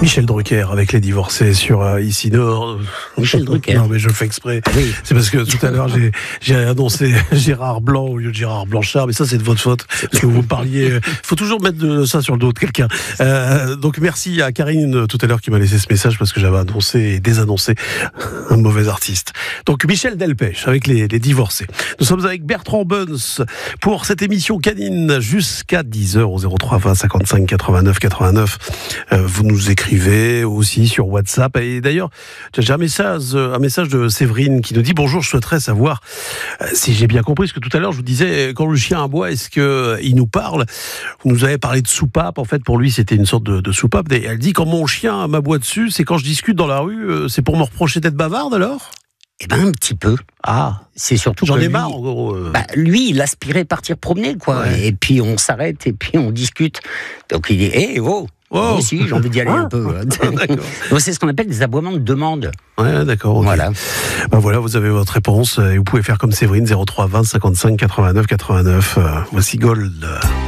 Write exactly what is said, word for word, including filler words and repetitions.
Michel Drucker avec les divorcés sur euh, ici Nord. Michel Drucker. Non mais je le fais exprès. Oui. C'est parce que tout à l'heure j'ai, j'ai annoncé Gérard Blanc au lieu de Gérard Blanchard, mais ça c'est de votre faute. Parce que vous parliez. Il faut toujours mettre de, ça sur le dos de quelqu'un. Euh, donc merci à Karine tout à l'heure qui m'a laissé ce message parce que j'avais annoncé et désannoncé un mauvais artiste. Donc Michel Delpech avec les, les divorcés. Nous sommes avec Bertrand Buns pour cette émission canine jusqu'à dix heures au zéro trois vingt cinquante-cinq quatre-vingt-neuf quatre-vingt-neuf. Euh, vous nous écrivez aussi sur WhatsApp. Et d'ailleurs, j'ai un message, un message de Séverine qui nous dit « Bonjour, je souhaiterais savoir euh, si j'ai bien compris, parce que tout à l'heure, je vous disais, quand le chien aboie, est-ce qu'il euh, nous parle ?» Vous nous avez parlé de soupape. En fait, pour lui, c'était une sorte de, de soupape. Et elle dit « Quand mon chien m'aboie dessus, c'est quand je discute dans la rue, euh, c'est pour me reprocher d'être bavarde alors ?» Eh ben un petit peu. Ah, c'est surtout j'en que ai lui, marre en gros. Euh... Bah, lui, il aspirait partir promener, quoi. Ouais. Et puis on s'arrête et puis on discute. Donc il dit, hé, hey, oh, oh. Moi aussi, j'ai envie d'y aller ah. un peu. Donc c'est ce qu'on appelle des aboiements de demande. Ouais, d'accord. Okay. Voilà. Ben voilà, vous avez votre réponse et vous pouvez faire comme Séverine, zéro trois vingt cinquante-cinq quatre-vingt-neuf quatre-vingt-neuf. Euh, voici Gold.